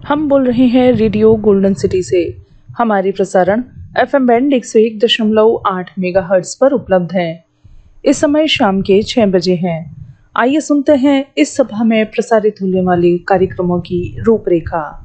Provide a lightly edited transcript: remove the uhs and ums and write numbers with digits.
हम बोल रहे हैं रेडियो गोल्डन सिटी से। हमारी प्रसारण FM बैंड 101.8 मेगाहर्ट्ज पर उपलब्ध है। इस समय शाम के 6 बजे हैं। आइए सुनते हैं इस सभा में प्रसारित होने वाले कार्यक्रमों की रूपरेखा।